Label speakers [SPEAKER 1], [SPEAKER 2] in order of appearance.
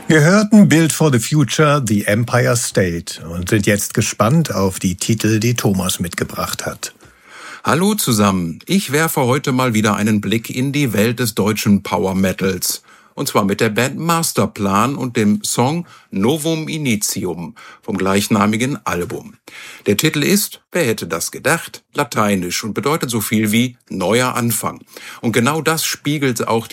[SPEAKER 1] Wir hörten Build for the Future, The Empire State und sind jetzt gespannt auf die Titel, die Thomas mitgebracht hat.
[SPEAKER 2] Hallo zusammen, ich werfe heute mal wieder einen Blick in die Welt des deutschen Power Metals. Und zwar mit der Band Masterplan und dem Song Novum Initium vom gleichnamigen Album. Der Titel ist, wer hätte das gedacht, lateinisch und bedeutet so viel wie neuer Anfang. Und genau das spiegelt auch